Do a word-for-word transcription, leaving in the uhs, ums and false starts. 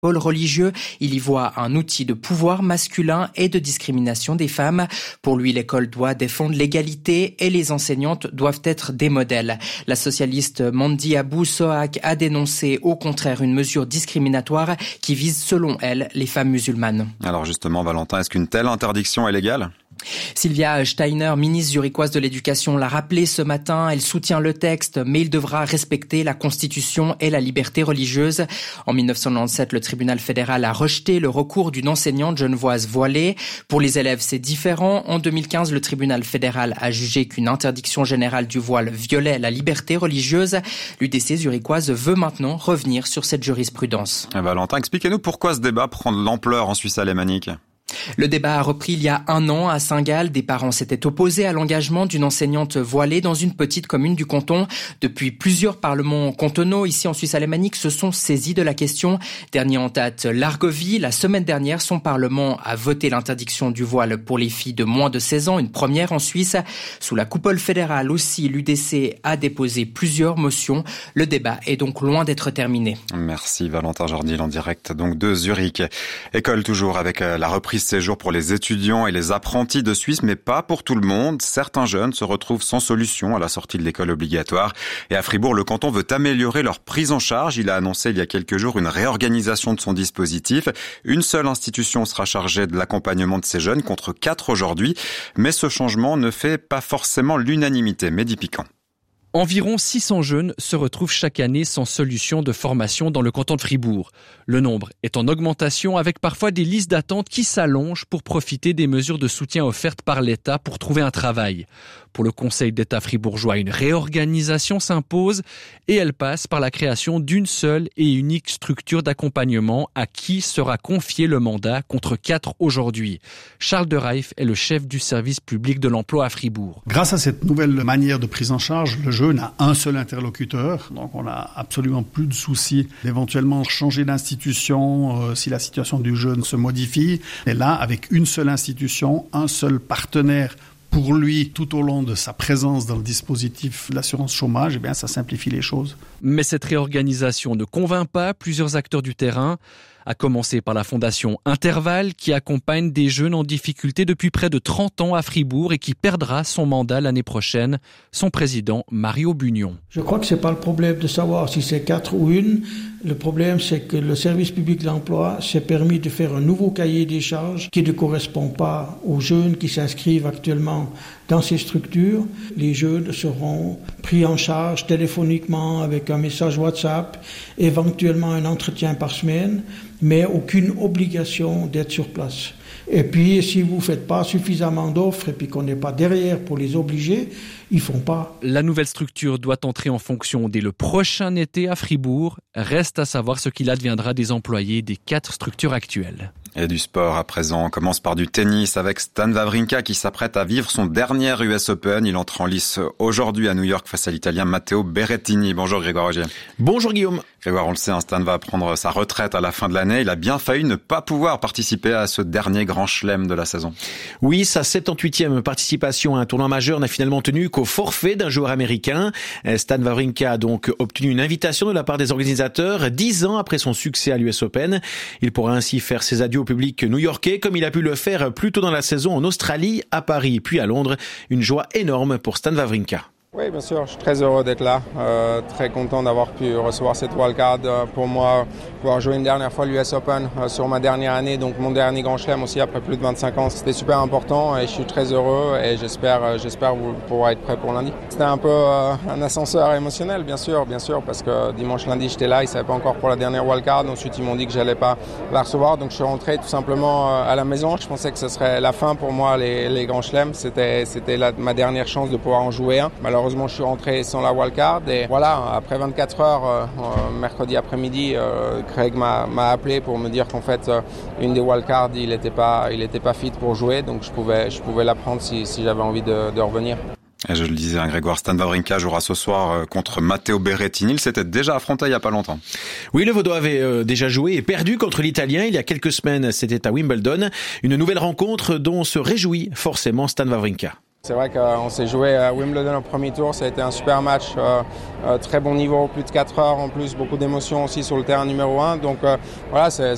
pôle religieux. Il y voit un outil de pouvoir masculin et de discrimination des femmes. Pour lui, l'école doit défendre l'égalité et les enseignantes doivent être des modèles. La socialiste Mandy Abou Sohak a dénoncé au contraire une mesure discriminatoire qui vise, selon elle, les femmes musulmanes. Alors justement, Valentin, est-ce qu'une telle interdiction est légale ? Sylvia Steiner, ministre zurichoise de l'Éducation, l'a rappelé ce matin. Elle soutient le texte, mais il devra respecter la Constitution et la liberté religieuse. En dix-neuf cent quatre-vingt-dix-sept, le tribunal fédéral a rejeté le recours d'une enseignante genevoise voilée. Pour les élèves, c'est différent. En deux mille quinze, le tribunal fédéral a jugé qu'une interdiction générale du voile violait la liberté religieuse. L'U D C zurichoise veut maintenant revenir sur cette jurisprudence. Valentin, expliquez-nous pourquoi ce débat prend de l'ampleur en Suisse alémanique. Le débat a repris il y a un an à Saint-Gall. Des parents s'étaient opposés à l'engagement d'une enseignante voilée dans une petite commune du canton. Depuis, plusieurs parlements cantonaux ici en Suisse alémanique se sont saisis de la question. Dernier en date, l'Argovie. La semaine dernière, son parlement a voté l'interdiction du voile pour les filles de moins de seize ans, une première en Suisse. Sous la coupole fédérale aussi, l'U D C a déposé plusieurs motions. Le débat est donc loin d'être terminé. Merci Valentin Jordil en direct donc de Zurich. École toujours avec la reprise séjour pour les étudiants et les apprentis de Suisse, mais pas pour tout le monde. Certains jeunes se retrouvent sans solution à la sortie de l'école obligatoire. Et à Fribourg, le canton veut améliorer leur prise en charge. Il a annoncé il y a quelques jours une réorganisation de son dispositif. Une seule institution sera chargée de l'accompagnement de ces jeunes contre quatre aujourd'hui. Mais ce changement ne fait pas forcément l'unanimité. Mehdi Piquant. Environ six cents jeunes se retrouvent chaque année sans solution de formation dans le canton de Fribourg. Le nombre est en augmentation avec parfois des listes d'attente qui s'allongent pour profiter des mesures de soutien offertes par l'État pour trouver un travail. Pour le Conseil d'État fribourgeois, une réorganisation s'impose et elle passe par la création d'une seule et unique structure d'accompagnement à qui sera confié le mandat contre quatre aujourd'hui. Charles de Reif est le chef du service public de l'emploi à Fribourg. Grâce à cette nouvelle manière de prise en charge, le jeune a un seul interlocuteur, donc on n'a absolument plus de soucis d'éventuellement changer d'institution euh, si la situation du jeune se modifie. Et là, avec une seule institution, un seul partenaire pour lui tout au long de sa présence dans le dispositif de l'assurance chômage, eh bien, ça simplifie les choses. Mais cette réorganisation ne convainc pas plusieurs acteurs du terrain, à commencer par la fondation Interval qui accompagne des jeunes en difficulté depuis près de trente ans à Fribourg et qui perdra son mandat l'année prochaine. Son président, Mario Bugnon. Je crois que c'est pas le problème de savoir si c'est quatre ou une. Le problème, c'est que le service public de l'emploi s'est permis de faire un nouveau cahier des charges qui ne correspond pas aux jeunes qui s'inscrivent actuellement dans ces structures. Les jeunes seront pris en charge téléphoniquement avec un message WhatsApp, éventuellement un entretien par semaine, mais aucune obligation d'être sur place. Et puis, si vous ne faites pas suffisamment d'offres et puis qu'on n'est pas derrière pour les obliger, ils ne font pas. La nouvelle structure doit entrer en fonction dès le prochain été à Fribourg. Reste à savoir ce qu'il adviendra des employés des quatre structures actuelles. Et du sport à présent, on commence par du tennis avec Stan Wawrinka qui s'apprête à vivre son dernier U S Open. Il entre en lice aujourd'hui à New York face à l'Italien Matteo Berrettini. Bonjour Grégoire Augier. Bonjour Guillaume. Grégoire, on le sait, Stan va prendre sa retraite à la fin de l'année. Il a bien failli ne pas pouvoir participer à ce dernier grand chelem de la saison. Oui, sa soixante-huitième participation à un tournoi majeur n'a finalement tenu qu'au forfait d'un joueur américain. Stan Wawrinka a donc obtenu une invitation de la part des organisateurs dix ans après son succès à l'U S Open. Il pourra ainsi faire ses adieux au public new-yorkais comme il a pu le faire plus tôt dans la saison en Australie, à Paris puis à Londres. Une joie énorme pour Stan Wawrinka. Oui, bien sûr, je suis très heureux d'être là, euh, très content d'avoir pu recevoir cette wildcard. Euh, pour moi, pouvoir jouer une dernière fois l'U S Open euh, sur ma dernière année, donc mon dernier grand chelem aussi après plus de vingt-cinq ans, c'était super important et je suis très heureux et j'espère, euh, j'espère pouvoir être prêt pour lundi. C'était un peu euh, un ascenseur émotionnel, bien sûr, bien sûr, parce que dimanche, lundi, j'étais là, ils ne savaient pas encore pour la dernière wildcard, ensuite ils m'ont dit que j'allais pas la recevoir, donc je suis rentré tout simplement euh, à la maison. Je pensais que ce serait la fin pour moi, les, les grands chelems, c'était, c'était la, ma dernière chance de pouvoir en jouer un. Malheureusement, Malheureusement, je suis rentré sans la wildcard et voilà, après vingt-quatre heures, euh, mercredi après-midi, euh, Craig m'a, m'a appelé pour me dire qu'en fait, euh, une des wildcards, il n'était pas, il était pas fit pour jouer, donc je pouvais, je pouvais la prendre si, si j'avais envie de, de revenir. Et je le disais, hein, Grégoire, Stan Wawrinka jouera ce soir euh, contre Matteo Berrettini. Il s'était déjà affronté il n'y a pas longtemps. Oui, le Vaudois avait euh, déjà joué et perdu contre l'Italien il y a quelques semaines. C'était à Wimbledon. Une nouvelle rencontre dont se réjouit forcément Stan Wawrinka. C'est vrai qu'on s'est joué à Wimbledon au premier tour, ça a été un super match, euh, euh, très bon niveau, plus de quatre heures en plus, beaucoup d'émotions aussi sur le terrain numéro un. Donc euh, voilà, c'est,